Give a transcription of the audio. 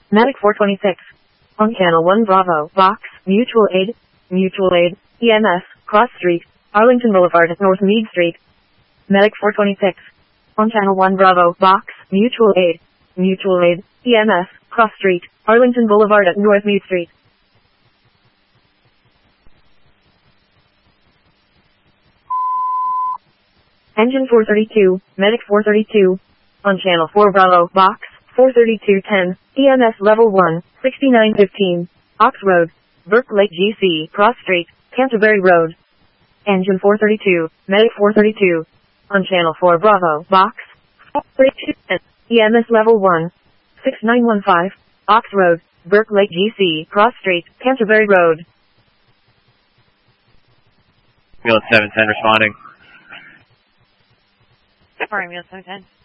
Medic 426. On channel 1 Bravo, Box, Mutual Aid, EMS, Cross Street, Arlington Boulevard, North Meade Street. Medic 426. On channel 1 Bravo, Box, Mutual Aid, EMS, Cross Street, Arlington Boulevard at North Meade Street. Engine 432, Medic 432. On channel 4 Bravo, Box, 43210, EMS level 1, 6915, Ox Road, Burke Lake GC, Cross Street, Canterbury Road. Engine 432, Medic 432. On channel 4 Bravo, Box, 43210, EMS level 1, 6915, Ox Road, Burke Lake GC, Cross Street, Canterbury Road. Ambulance 710 responding. For Ambulance 710.